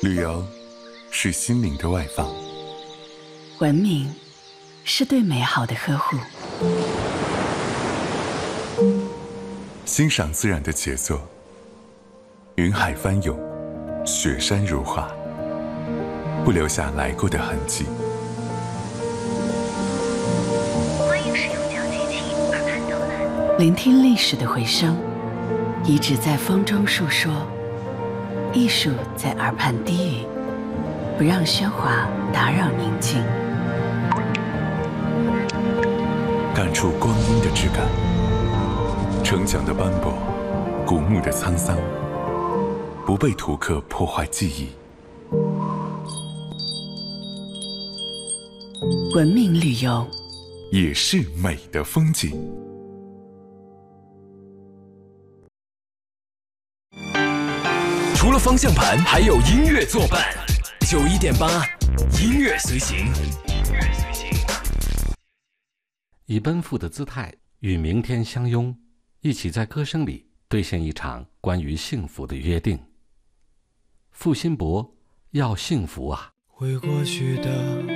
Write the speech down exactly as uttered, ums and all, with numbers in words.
旅游是心灵的外放， 文明是对美好的呵护， 欣赏自然的杰作，云海翻涌，雪山如画，不留下来过的痕迹。 欢迎使用脚机器耳畔导览， 聆听历史的回声，遗址在风中述说，艺术在耳畔低语，不让喧哗打扰宁静， 感触光阴的质感，城墙的斑驳，古墓的沧桑，不被图刻破坏记忆。 文明旅游也是美的风景。 除了方向盘，还有音乐作伴。九一点八，音乐随行。 以奔赴的姿态与明天相拥，一起在歌声里兑现一场关于幸福的约定。付辛博要幸福啊！ 回过去的